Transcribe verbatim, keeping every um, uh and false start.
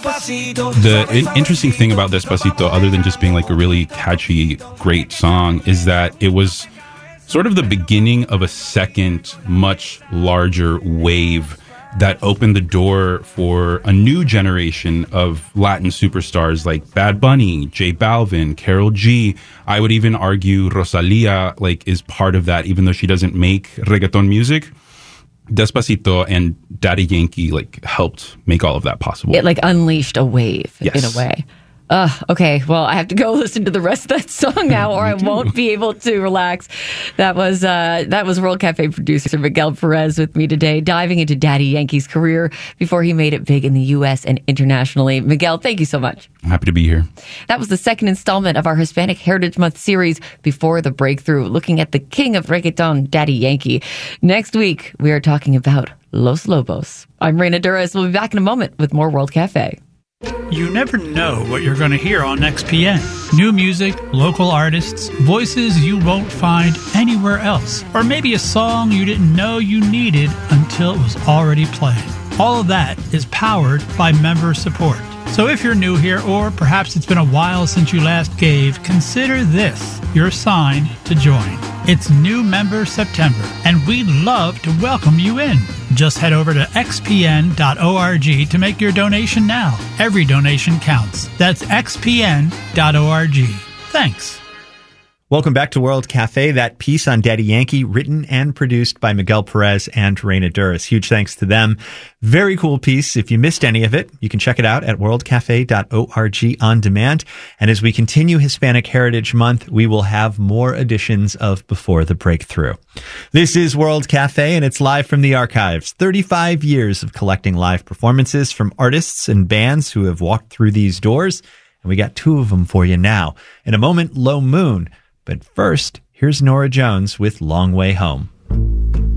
The in- interesting thing about Despacito, other than just being like a really catchy, great song, is that it was sort of the beginning of a second, much larger wave that opened the door for a new generation of Latin superstars like Bad Bunny, J Balvin, Karol G. I would even argue Rosalia like is part of that, even though she doesn't make reggaeton music. Despacito and Daddy Yankee like helped make all of that possible. It like unleashed a wave yes. in a way. Uh, okay, well, I have to go listen to the rest of that song now, or I won't be able to relax. That was uh, that was World Cafe producer Miguel Perez with me today, diving into Daddy Yankee's career before he made it big in the U S and internationally. Miguel, thank you so much. I'm happy to be here. That was the second installment of our Hispanic Heritage Month series, Before the Breakthrough, looking at the king of reggaeton, Daddy Yankee. Next week, we are talking about Los Lobos. I'm Reina Duras. We'll be back in a moment with more World Cafe. You never know what you're going to hear on X P N. New music, local artists, voices you won't find anywhere else. Or maybe a song you didn't know you needed until it was already playing. All of that is powered by member support. So if you're new here, or perhaps it's been a while since you last gave, consider this your sign to join. It's New Member September, and we'd love to welcome you in. Just head over to x p n dot org to make your donation now. Every donation counts. That's x p n dot org. Thanks. Welcome back to World Cafe. That piece on Daddy Yankee, written and produced by Miguel Perez and Reina Duras. Huge thanks to them. Very cool piece. If you missed any of it, you can check it out at world cafe dot org on demand. And as we continue Hispanic Heritage Month, we will have more editions of Before the Breakthrough. This is World Cafe, and it's live from the archives. thirty-five years of collecting live performances from artists and bands who have walked through these doors. And we got two of them for you now. In a moment, Low Moon. But first, here's Norah Jones with Long Way Home.